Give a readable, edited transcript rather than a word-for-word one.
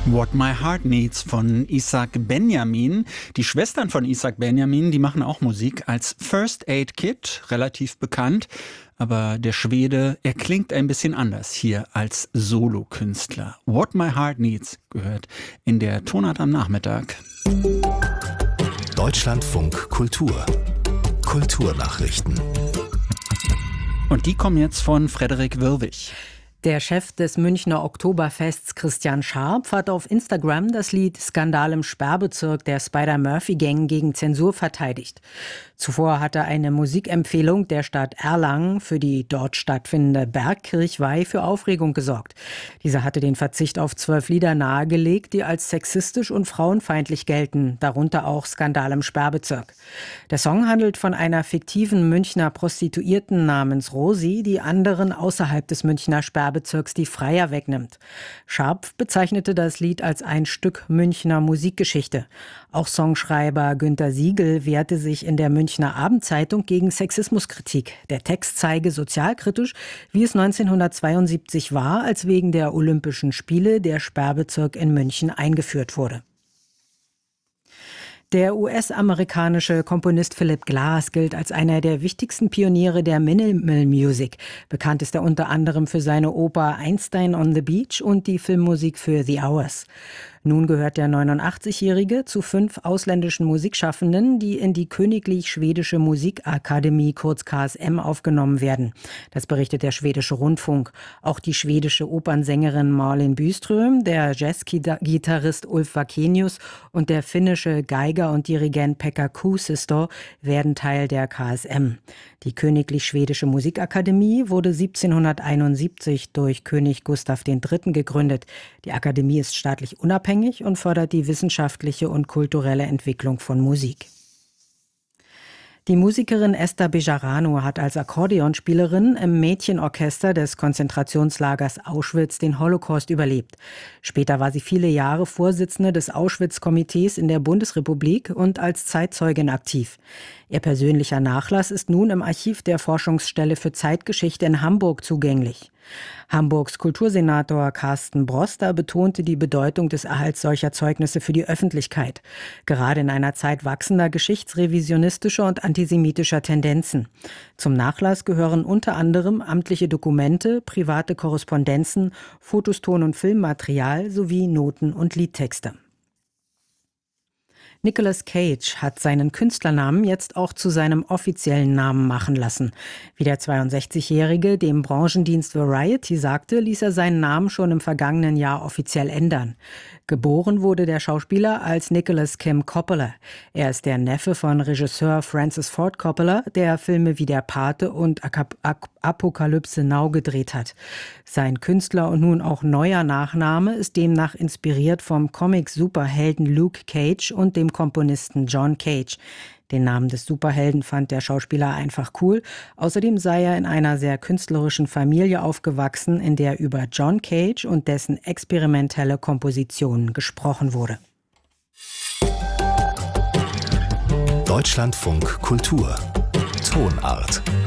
What My Heart Needs von Isaac Benjamin. Die Schwestern von Isaac Benjamin, die machen auch Musik als First Aid Kit, relativ bekannt. Aber der Schwede, er klingt ein bisschen anders hier als Solokünstler. What My Heart Needs gehört in der Tonart am Nachmittag. Deutschlandfunk Kultur. Kulturnachrichten. Und die kommen jetzt von Frederik Wirwig. Der Chef des Münchner Oktoberfests, Christian Scharpf, hat auf Instagram das Lied Skandal im Sperrbezirk der Spider-Murphy-Gang gegen Zensur verteidigt. Zuvor hatte eine Musikempfehlung der Stadt Erlangen für die dort stattfindende Bergkirchweih für Aufregung gesorgt. Diese hatte den Verzicht auf 12 Lieder nahegelegt, die als sexistisch und frauenfeindlich gelten, darunter auch Skandal im Sperrbezirk. Der Song handelt von einer fiktiven Münchner Prostituierten namens Rosi, die anderen außerhalb des Münchner Sperrbezirks die Freier wegnimmt. Scharpf bezeichnete das Lied als ein Stück Münchner Musikgeschichte. Auch Songschreiber Günter Siegel wehrte sich in der Münchner Abendzeitung gegen Sexismuskritik. Der Text zeige sozialkritisch, wie es 1972 war, als wegen der Olympischen Spiele der Sperrbezirk in München eingeführt wurde. Der US-amerikanische Komponist Philip Glass gilt als einer der wichtigsten Pioniere der Minimal Music. Bekannt ist er unter anderem für seine Oper Einstein on the Beach und die Filmmusik für The Hours. Nun gehört der 89-Jährige zu 5 ausländischen Musikschaffenden, die in die Königlich Schwedische Musikakademie, kurz KSM, aufgenommen werden. Das berichtet der schwedische Rundfunk. Auch die schwedische Opernsängerin Malin Byström, der Jazzgitarrist Ulf Wakenius und der finnische Geiger und Dirigent Pekka Kuusisto werden Teil der KSM. Die Königlich Schwedische Musikakademie wurde 1771 durch König Gustav III. Gegründet. Die Akademie ist staatlich unabhängig und fördert die wissenschaftliche und kulturelle Entwicklung von Musik. Die Musikerin Esther Bejarano hat als Akkordeonspielerin im Mädchenorchester des Konzentrationslagers Auschwitz den Holocaust überlebt. Später war sie viele Jahre Vorsitzende des Auschwitz-Komitees in der Bundesrepublik und als Zeitzeugin aktiv. Ihr persönlicher Nachlass ist nun im Archiv der Forschungsstelle für Zeitgeschichte in Hamburg zugänglich. Hamburgs Kultursenator Carsten Broster betonte die Bedeutung des Erhalts solcher Zeugnisse für die Öffentlichkeit, gerade in einer Zeit wachsender geschichtsrevisionistischer und antisemitischer Tendenzen. Zum Nachlass gehören unter anderem amtliche Dokumente, private Korrespondenzen, Fotos, Ton- und Filmmaterial sowie Noten und Liedtexte. Nicolas Cage hat seinen Künstlernamen jetzt auch zu seinem offiziellen Namen machen lassen. Wie der 62-Jährige dem Branchendienst Variety sagte, ließ er seinen Namen schon im vergangenen Jahr offiziell ändern. Geboren wurde der Schauspieler als Nicholas Kim Coppola. Er ist der Neffe von Regisseur Francis Ford Coppola, der Filme wie Der Pate und Apokalypse Now gedreht hat. Sein Künstler und nun auch neuer Nachname ist demnach inspiriert vom Comic-Superhelden Luke Cage und dem Komponisten John Cage. Den Namen des Superhelden fand der Schauspieler einfach cool. Außerdem sei er in einer sehr künstlerischen Familie aufgewachsen, in der über John Cage und dessen experimentelle Kompositionen gesprochen wurde. Deutschlandfunk Kultur. Tonart.